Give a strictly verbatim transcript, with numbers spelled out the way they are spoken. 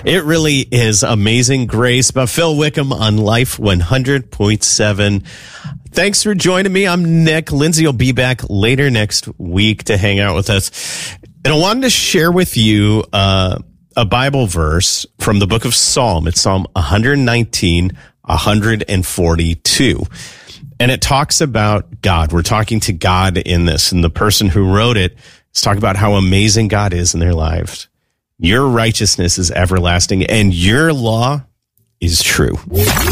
It really is Amazing Grace by Phil Wickham on Life one hundred point seven. Thanks for joining me. I'm Nick. Lindsay will be back later next week to hang out with us. And I wanted to share with you uh, a Bible verse from the book of Psalm. It's Psalm one nineteen, one forty-two. And it talks about God. We're talking to God in this. And the person who wrote it is talking about how amazing God is in their lives. Your righteousness is everlasting, and your law is true.